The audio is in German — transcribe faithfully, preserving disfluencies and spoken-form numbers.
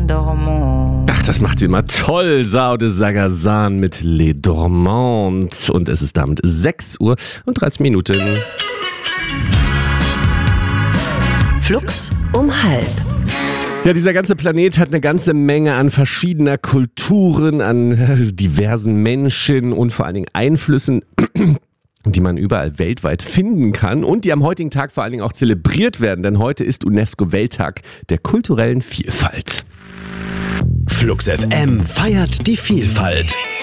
Dormants. Ach, das macht sie immer toll. Sao de Sagazan mit Les Dormants. Und es ist damit sechs Uhr und dreißig Minuten. Flux um halb. Ja, dieser ganze Planet hat eine ganze Menge an verschiedener Kulturen, an diversen Menschen und vor allen Dingen Einflüssen, die man überall weltweit finden kann und die am heutigen Tag vor allen Dingen auch zelebriert werden, denn heute ist UNESCO-Welttag der kulturellen Vielfalt. Flux F M feiert die Vielfalt.